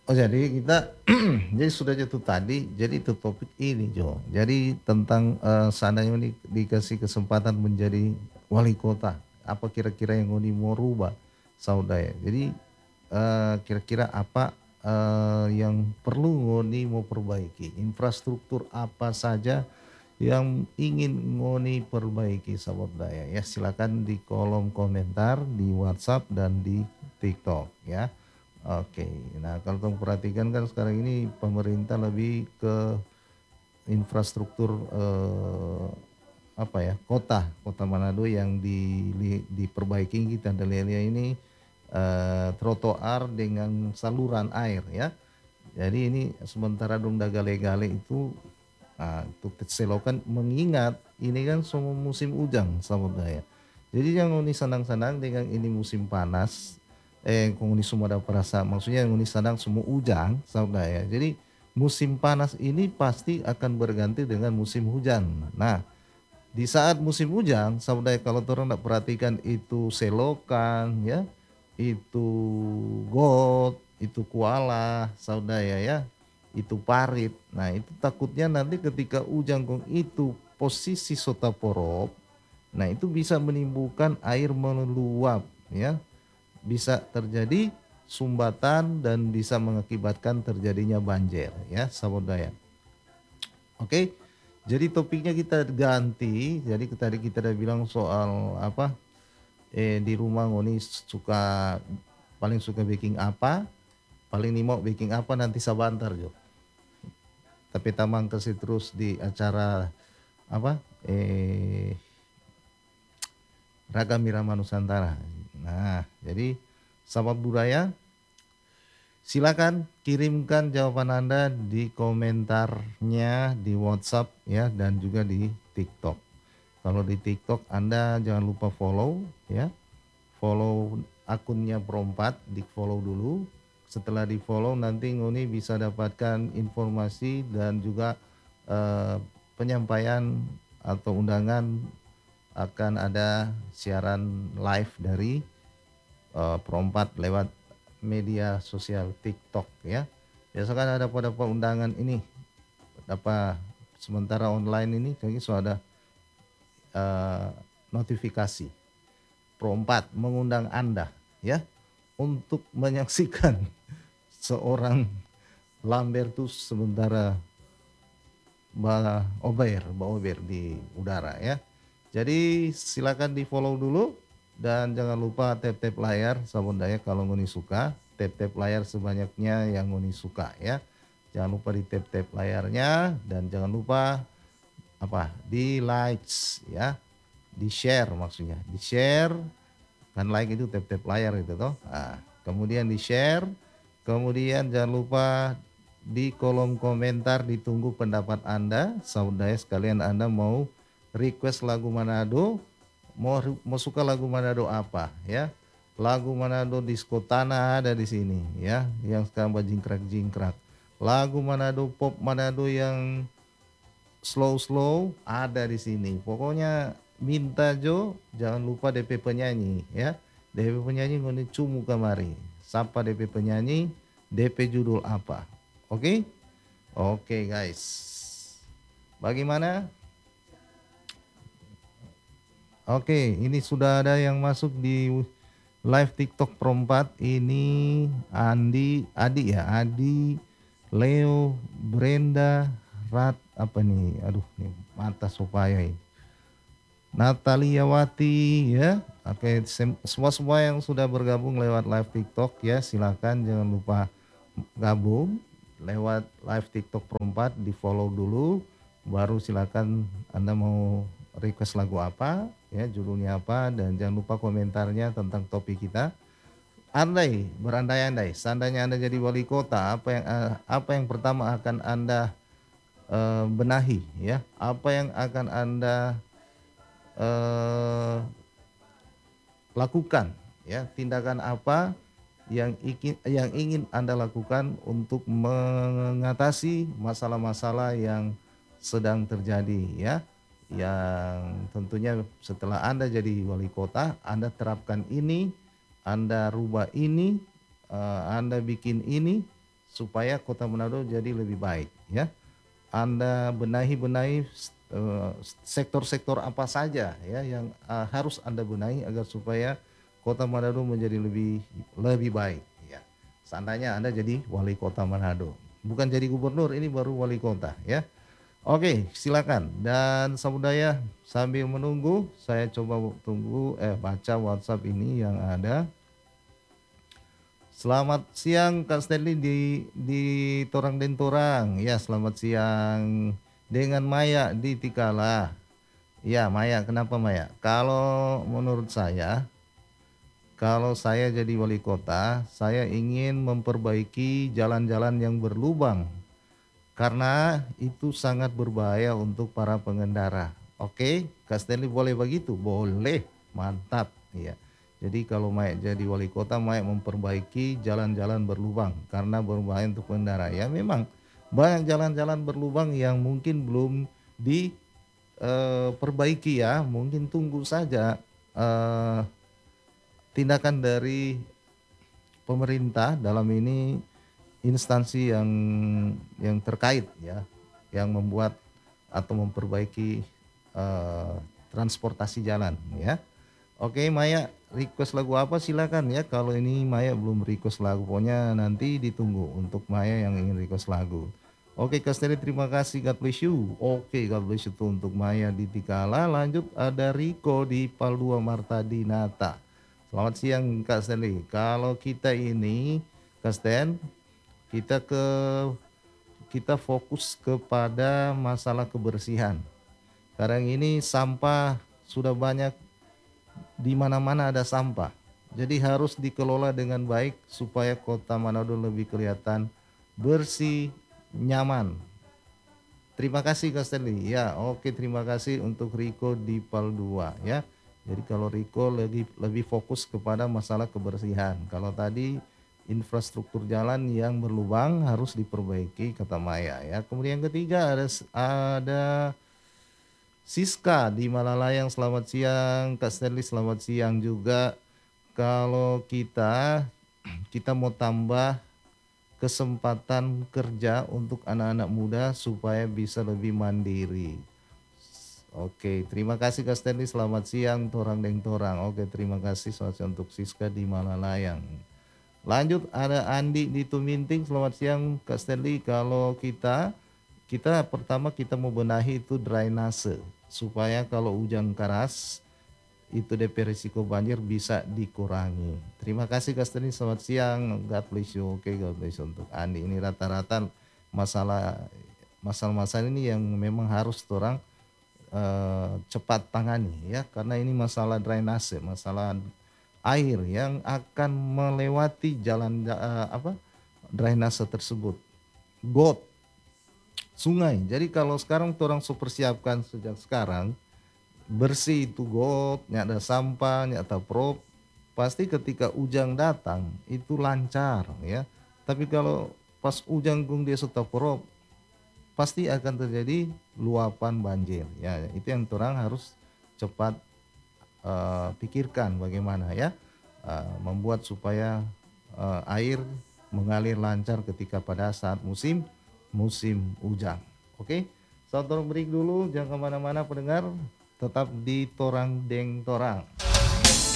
Oh jadi kita jadi sudah jatuh tadi, jadi itu topik ini Jo. Jadi tentang seandainya dikasih kesempatan menjadi wali kota, apa kira-kira yang mau rubah saudara? Jadi kira-kira apa yang perlu Ngoni mau perbaiki? Infrastruktur apa saja yang ingin Ngoni perbaiki sahabat daya ya silakan di kolom komentar di WhatsApp dan di TikTok ya. Oke, nah kalau kamu perhatikan kan sekarang ini pemerintah lebih ke infrastruktur apa ya kota Manado yang diperbaiki kita lihat ini trotoar dengan saluran air ya. Jadi ini sementara dong gale-gale itu itu selokan mengingat ini kan semua musim hujan sahabat daya. Jadi yang ini senang-senang dengan ini musim panas kung ini semua ada perasa maksudnya yang ini sedang semua hujan sahabat daya. Jadi musim panas ini pasti akan berganti dengan musim hujan. Nah, di saat musim hujan, saudara kalau orang tidak perhatikan itu selokan, ya, itu got, itu kuala, saudara ya, itu parit. Nah itu takutnya nanti ketika hujan kong itu posisi sotaporop, nah itu bisa menimbulkan air meluap, ya, bisa terjadi sumbatan dan bisa mengakibatkan terjadinya banjir, ya, saudara. Oke, jadi topiknya kita ganti. Jadi tadi kita udah bilang soal apa? Di rumah Ngoni suka paling suka baking apa? Paling nih mau baking apa nanti sabantar Jo. Tapi tamang kasih terus di acara apa? Ragam Irama Nusantara. Nah, jadi sahabat budaya silakan kirimkan jawaban Anda di komentarnya di WhatsApp ya dan juga di TikTok. Kalau di TikTok Anda jangan lupa follow ya. Follow akunnya Pro4, di follow dulu. Setelah di follow nanti Ngoni bisa dapatkan informasi dan juga penyampaian atau undangan akan ada siaran live dari Pro4 lewat media sosial TikTok ya. Biasakan ada pada undangan ini apa sementara online ini kayaknya sudah ada notifikasi Pro4 mengundang Anda ya untuk menyaksikan seorang Lambertus sementara Ba Ober di udara ya. Jadi silakan di follow dulu dan jangan lupa tap-tap layar sabun daya kalau ngoni suka, tap-tap layar sebanyaknya yang ngoni suka ya. Jangan lupa di tap-tap layarnya dan jangan lupa apa? Di likes ya. Di share maksudnya. Di share kan like itu tap-tap layar itu toh. Nah, kemudian di share, kemudian jangan lupa di kolom komentar ditunggu pendapat Anda, saudara sekalian Anda mau request lagu Manado, mau suka lagu Manado apa ya? Lagu Manado Disco Tanah ada di sini ya, yang sekarang jingkrak-jingkrak. Lagu Manado pop Manado yang slow-slow ada di sini. Pokoknya minta Jo, jangan lupa DP penyanyi ya. DP penyanyi ngoni cumu kamari. Siapa DP penyanyi, DP judul apa. Oke? Oke guys. Bagaimana? Oke, ini sudah ada yang masuk di live TikTok Pro4. Ini Adi ya, Adi, Leo, Brenda, Rat, apa nih? Aduh, nih mata supaya ini. Natalia Wati ya. Oke, semua yang sudah bergabung lewat live TikTok ya, silakan jangan lupa gabung lewat live TikTok Pro4, di follow dulu, baru silakan Anda mau request lagu apa, ya judulnya apa, dan jangan lupa komentarnya tentang topik kita. Berandai-andai, seandainya Anda jadi wali kota, apa yang pertama akan Anda benahi, ya? Apa yang akan Anda lakukan, ya? Tindakan apa yang ingin Anda lakukan untuk mengatasi masalah-masalah yang sedang terjadi ya. Yang tentunya setelah Anda jadi wali kota, Anda terapkan ini, Anda rubah ini, Anda bikin ini supaya Kota Manado jadi lebih baik ya. Anda benahi-benahi sektor-sektor apa saja ya yang harus Anda benahi agar supaya Kota Manado menjadi lebih lebih baik ya. Seandainya Anda jadi wali kota Manado, bukan jadi gubernur, ini baru wali kota ya. Oke, silakan. Dan Samudaya sambil menunggu, saya coba tunggu baca WhatsApp ini yang ada. Selamat siang Kak Stanley di Torang Den Torang. Ya, selamat siang dengan Maya di Tikala. Ya, Maya, kenapa Maya? Kalau menurut saya, kalau saya jadi wali kota, saya ingin memperbaiki jalan-jalan yang berlubang karena itu sangat berbahaya untuk para pengendara. Oke, Kak Stanley boleh begitu? Boleh, mantap. Ya. Jadi kalau Mayek jadi wali kota, Mayek memperbaiki jalan-jalan berlubang karena berbahaya untuk pengendara. Ya memang banyak jalan-jalan berlubang yang mungkin belum diperbaiki ya. Mungkin tunggu saja eh, tindakan dari pemerintah dalam ini instansi yang terkait ya, yang membuat atau memperbaiki eh, transportasi jalan ya. Oke Maya, request lagu apa silakan ya. Kalau ini Maya belum request lagu, pokoknya nanti ditunggu untuk Maya yang ingin request lagu. Oke Kak Steli, terima kasih, God bless you. Oke, God bless you tuh untuk Maya di Tikala. Lanjut ada Riko di Paldua Marta Dinata. Selamat siang Kak Steli. Kalau kita ini Kak Stan, kita ke kita fokus kepada masalah kebersihan. Sekarang ini sampah sudah banyak, di mana-mana ada sampah. Jadi harus dikelola dengan baik supaya Kota Manado lebih kelihatan bersih, nyaman. Terima kasih Kak Stanley. Ya, oke, terima kasih untuk Riko di Pal 2 ya. Jadi kalau Riko lebih fokus kepada masalah kebersihan. Kalau tadi infrastruktur jalan yang berlubang harus diperbaiki kata Maya ya. Kemudian yang ketiga ada Siska di Malalayang. Selamat siang Kak Stanley, selamat siang juga. Kalau kita mau tambah kesempatan kerja untuk anak-anak muda supaya bisa lebih mandiri. Oke, terima kasih Kak Stanley. Selamat siang, Torang Deng Torang. Oke, terima kasih selamat siang untuk Siska di Malalayang. Lanjut ada Andi di Tuminting. Selamat siang Kak Stanley. Kalau kita pertama kita mau benahi itu drainase supaya kalau hujan keras itu DP risiko banjir bisa dikurangi. Terima kasih Kak Stanley. Selamat siang. God bless you. Oke, God bless you untuk Andi. Ini rata-rata masalah ini yang memang harus orang cepat tangani ya, karena ini masalah drainase, masalah air yang akan melewati jalan drainase tersebut, got, sungai. Jadi kalau sekarang orang persiapkan sejak sekarang bersih itu got, ada sampah, ada prop, pasti ketika hujan datang itu lancar ya. Tapi kalau pas hujan gung dia sudah prop, pasti akan terjadi luapan banjir ya. Itu yang orang harus cepat pikirkan bagaimana ya membuat supaya air mengalir lancar ketika pada saat musim hujan. Oke, saya break dulu, jangan kemana-mana pendengar, tetap di Torang Deng Torang.